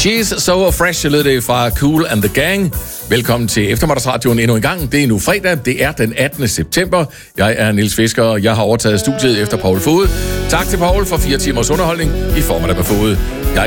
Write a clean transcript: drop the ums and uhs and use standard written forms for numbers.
She's So Fresh, lød det fra Kool and the Gang. Velkommen til Eftermiddagsradioen endnu en gang. Det er nu fredag, det er den 18. september. Jeg er Niels Fisker, og jeg har overtaget studiet efter Poul Fod. Tak til Poul for 4 timers underholdning i formiddag med Fod.